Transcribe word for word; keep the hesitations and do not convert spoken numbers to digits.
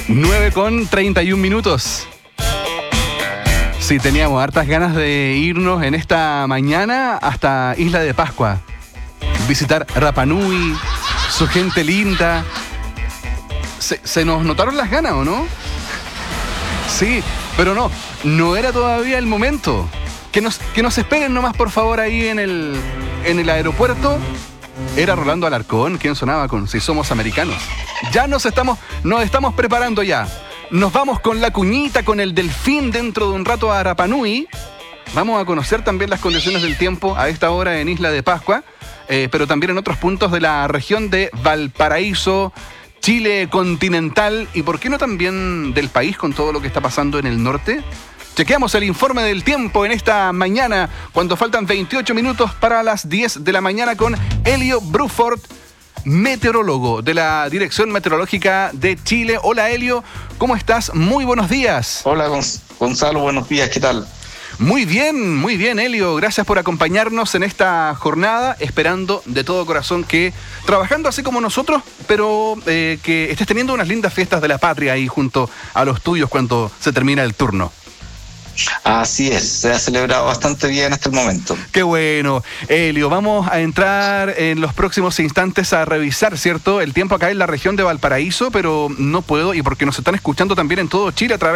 nueve con treinta y un minutos. Sí, teníamos hartas ganas de irnos en esta mañana hasta Isla de Pascua. Visitar Rapa Nui, su gente linda. Se, se nos notaron las ganas, ¿o no? Sí, pero no, no era todavía el momento. Que nos, que nos esperen nomás, por favor, ahí en el, en el aeropuerto. Era Rolando Alarcón quien sonaba con Si Somos Americanos. Ya nos estamos, nos estamos preparando ya. Nos vamos con la cuñita, con el delfín dentro de un rato a Rapa Nui. Vamos a conocer también las condiciones del tiempo a esta hora en Isla de Pascua, eh, pero también en otros puntos de la región de Valparaíso, Chile continental y por qué no también del país con todo lo que está pasando en el norte. Chequeamos el informe del tiempo en esta mañana, cuando faltan veintiocho minutos para las diez de la mañana con Elio Bruford, meteorólogo de la Dirección Meteorológica de Chile. Hola Elio, ¿cómo estás? Muy buenos días. Hola Gonzalo, buenos días, ¿qué tal? Muy bien, muy bien Elio, gracias por acompañarnos en esta jornada, esperando de todo corazón que, trabajando así como nosotros, pero eh, que estés teniendo unas lindas fiestas de la patria ahí junto a los tuyos cuando se termina el turno. Así es, se ha celebrado bastante bien hasta el momento. Qué bueno. Elio, vamos a entrar en los próximos instantes a revisar, ¿cierto?, el tiempo acá en la región de Valparaíso, pero no puedo, y porque nos están escuchando también en todo Chile a través